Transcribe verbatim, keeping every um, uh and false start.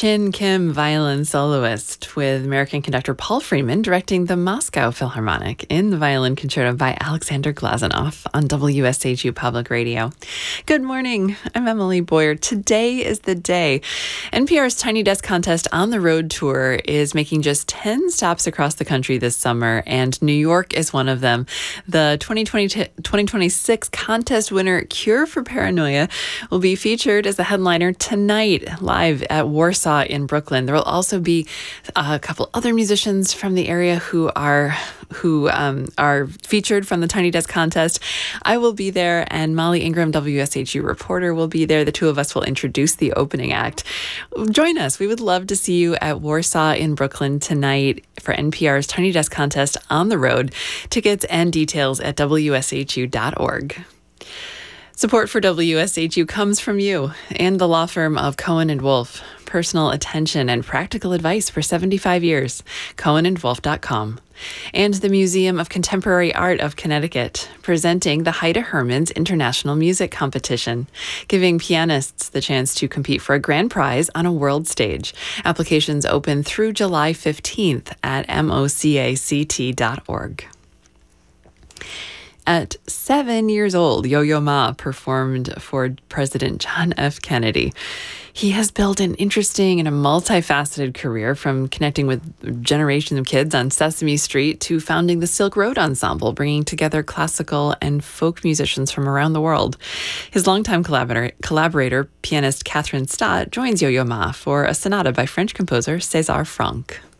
Chin Kim violin soloist with American conductor Paul Freeman directing the Moscow Philharmonic in the Violin Concerto by Alexander Glazunov on W S H U Public Radio. Good morning. I'm Emily Boyer. Today is the day. N P R's Tiny Desk Contest on the Road tour is making just ten stops across the country this summer, and New York is one of them. The twenty twenty, twenty twenty-six contest winner, Cure for Paranoia, will be featured as the headliner tonight live at Warsaw in Brooklyn. There will also be a couple other musicians from the area who are who um, are featured from the Tiny Desk Contest. I will be there, and Molly Ingram, W S H U reporter, will be there. The two of us will introduce the opening act. Join us. We would love to see you at Warsaw in Brooklyn tonight for N P R's Tiny Desk Contest on the Road. Tickets and details at W S H U dot org. Support for W S H U comes from you and the law firm of Cohen and Wolfe. Personal attention and practical advice for seventy-five years. Cohen and Wolfe dot com. And the Museum of Contemporary Art of Connecticut, presenting the Haida Hermans International Music Competition, giving pianists the chance to compete for a grand prize on a world stage. Applications open through July fifteenth at mocact dot org. At seven years old, Yo-Yo Ma performed for President John F. Kennedy. He has built an interesting and a multifaceted career, from connecting with generations of kids on Sesame Street to founding the Silk Road Ensemble, bringing together classical and folk musicians from around the world. His longtime collaborator, collaborator pianist Catherine Stott, joins Yo-Yo Ma for a sonata by French composer César Franck.